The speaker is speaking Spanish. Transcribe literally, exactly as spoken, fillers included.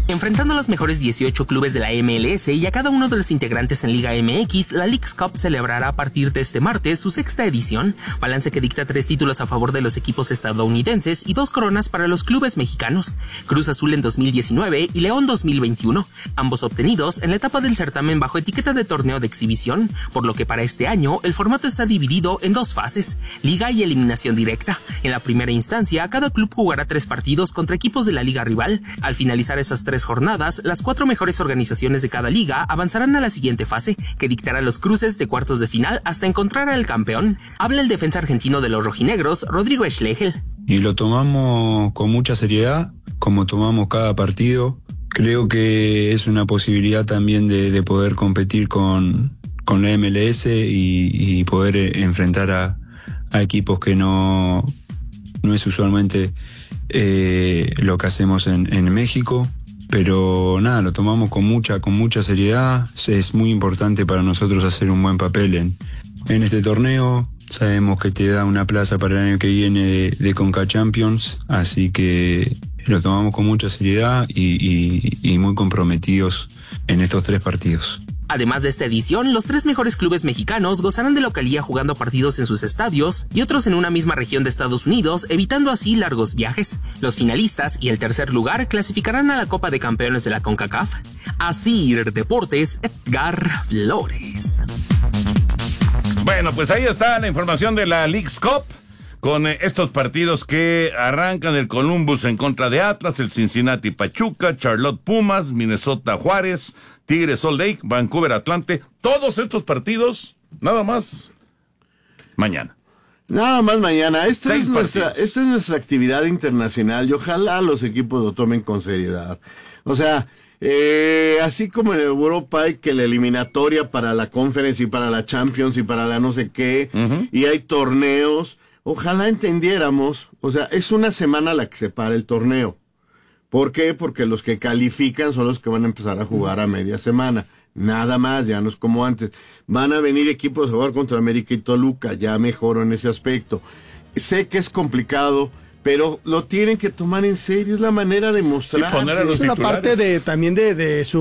Enfrentando a los mejores dieciocho clubes de la M L S y a cada uno de los integrantes en Liga M X, la Leagues Cup celebrará a partir de este martes su sexta edición, balance que dicta tres títulos a favor de los equipos estadounidenses y dos coronas para los clubes mexicanos, Cruz Azul en dos mil diecinueve y León dos mil veintiuno, ambos obtenidos en la etapa del certamen bajo etiqueta de torneo de exhibición, por lo que para este año el formato está dividido en dos fases, Liga y eliminación directa. En la primera instancia, cada club jugará tres partidos contra equipos de la liga rival. Al finalizar esas tres jornadas, las cuatro mejores organizaciones de cada liga avanzarán a la siguiente fase, que dictará los cruces de cuartos de final hasta encontrar al campeón. Habla el defensa argentino de los rojinegros, Rodrigo Schlegel. Y lo tomamos con mucha seriedad, como tomamos cada partido. Creo que es una posibilidad también de, de poder competir con, con la M L S y, y poder enfrentar a, a equipos que no, no es usualmente eh, lo que hacemos en, en México. Pero nada, lo tomamos con mucha, con mucha seriedad. Es muy importante para nosotros hacer un buen papel en, en este torneo. Sabemos que te da una plaza para el año que viene de, de Conca Champions, así que lo tomamos con mucha seriedad y, y, y muy comprometidos en estos tres partidos. Además de esta edición, los tres mejores clubes mexicanos gozarán de localía jugando partidos en sus estadios y otros en una misma región de Estados Unidos, evitando así largos viajes. Los finalistas y el tercer lugar clasificarán a la Copa de Campeones de la CONCACAF. Asir Deportes, Edgar Flores. Bueno, pues ahí está la información de la Leagues Cup, con eh, estos partidos que arrancan: el Columbus en contra de Atlas, el Cincinnati Pachuca, Charlotte Pumas, Minnesota Juárez, Tigres Salt Lake, Vancouver Atlante. Todos estos partidos, nada más mañana. Nada más mañana. Esta es, nuestra, esta es nuestra actividad internacional y ojalá los equipos lo tomen con seriedad. O sea, eh, así como en Europa hay que la eliminatoria para la Conference y para la Champions y para la no sé qué, uh-huh. y hay torneos, ojalá entendiéramos, o sea, es una semana la que se para el torneo. ¿Por qué? Porque los que califican son los que van a empezar a jugar a media semana. Nada más, ya no es como antes. Van a venir equipos a jugar contra América y Toluca, ya mejoró en ese aspecto. Sé que es complicado, pero lo tienen que tomar en serio, es la manera de mostrarse. Sí, es una parte de, también de, de su